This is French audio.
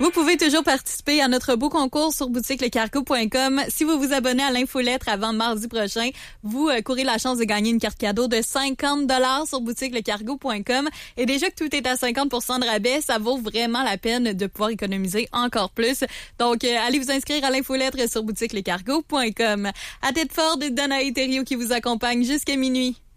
Vous pouvez toujours participer à notre beau concours sur boutiquelecargo.com. Si vous vous abonnez à l'infolettre avant mardi prochain, vous courez la chance de gagner une carte cadeau de 50 $ sur boutiquelecargo.com. Et déjà que tout est à 50% de rabais, ça vaut vraiment la peine de pouvoir économiser encore plus. Donc, allez vous inscrire à l'infolettre sur boutiquelecargo.com. À Tête-Fort, Danae Thériault qui vous accompagne jusqu'à minuit.